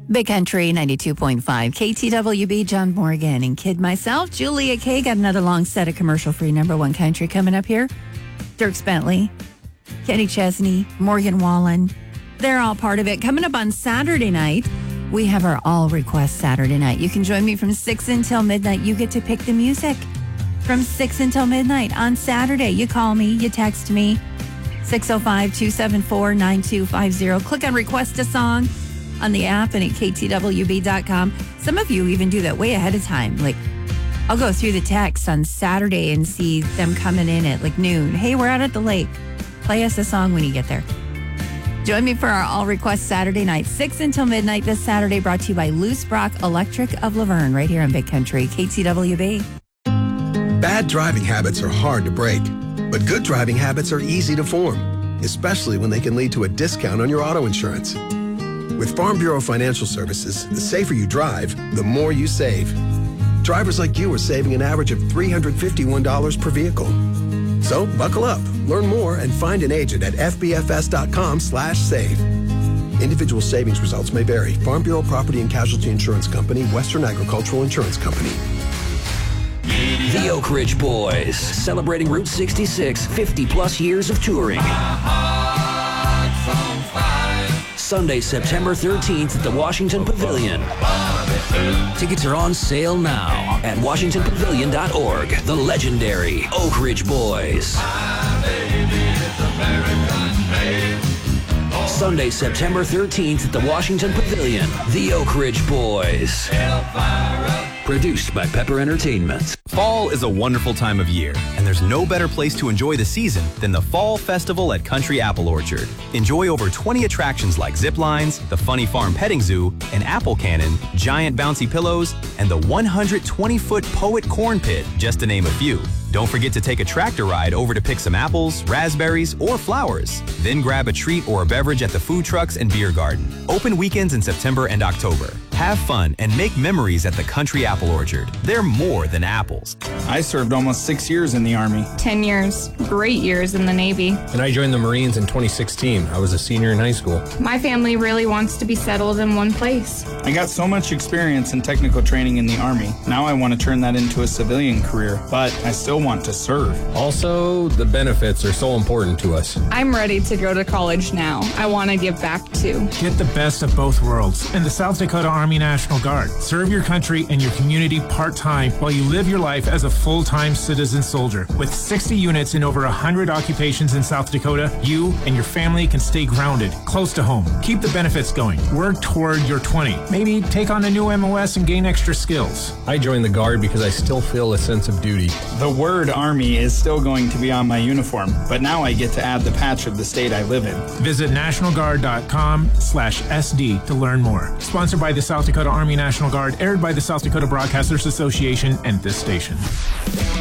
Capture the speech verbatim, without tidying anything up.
Big Country ninety-two point five, K T W B, John Morgan and Kid myself. Julia Kay got another long set of commercial-free number one country coming up here. Dierks Bentley, Kenny Chesney, Morgan Wallen. They're all part of it. Coming up on Saturday night, we have our All Request Saturday night. You can join me from six until midnight. You get to pick the music from six until midnight on Saturday. You call me, you text me, six oh five, two seven four, nine two five zero. Click on Request a Song on the app and at K T W B dot com. Some of you even do that way ahead of time. Like, I'll go through the text on Saturday and see them coming in at like noon. Hey, we're out at the lake. Play us a song when you get there. Join me for our All Request Saturday night, six until midnight this Saturday, brought to you by Loose Brock Electric of Laverne, right here on Big Country, K T W B. Bad driving habits are hard to break, but good driving habits are easy to form, especially when they can lead to a discount on your auto insurance. With Farm Bureau Financial Services, the safer you drive, the more you save. Drivers like you are saving an average of three hundred fifty-one dollars per vehicle. So buckle up, learn more, and find an agent at f b f s dot com slash save. Individual savings results may vary. Farm Bureau Property and Casualty Insurance Company, Western Agricultural Insurance Company. The Oak Ridge Boys, celebrating Route sixty-six, fifty plus years of touring. Sunday, September thirteenth at the Washington Pavilion. Tickets are on sale now at washington pavilion dot org. The legendary Oak Ridge Boys. Sunday, September thirteenth at the Washington Pavilion. The Oak Ridge Boys. Produced by Pepper Entertainment. Fall is a wonderful time of year, and there's no better place to enjoy the season than the Fall Festival at Country Apple Orchard. Enjoy over twenty attractions like zip lines, the Funny Farm Petting Zoo, an apple cannon, giant bouncy pillows, and the one hundred twenty foot Poet Corn Pit, just to name a few. Don't forget to take a tractor ride over to pick some apples, raspberries, or flowers. Then grab a treat or a beverage at the food trucks and beer garden. Open weekends in September and October. Have fun and make memories at the Country Apple Orchard. They're more than apples. I served almost six years in the Army. Ten years. Great years in the Navy. And I joined the Marines in twenty sixteen. I was a senior in high school. My family really wants to be settled in one place. I got so much experience and technical training in the Army. Now I want to turn that into a civilian career, but I still want to serve. Also, the benefits are so important to us. I'm ready to go to college now. I want to give back too. Get the best of both worlds in the South Dakota Army National Guard. Serve your country and your community part-time while you live your life as a full-time citizen soldier. With sixty units in over one hundred occupations in South Dakota, you and your family can stay grounded, close to home. Keep the benefits going. Work toward your twenty. Maybe take on a new M O S and gain extra skills. I joined the Guard because I still feel a sense of duty. The word Army is still going to be on my uniform, but now I get to add the patch of the state I live in. Visit national guard dot com slash S D to learn more. Sponsored by the South Dakota Army National Guard, aired by the South Dakota Broadcasters Association and this station.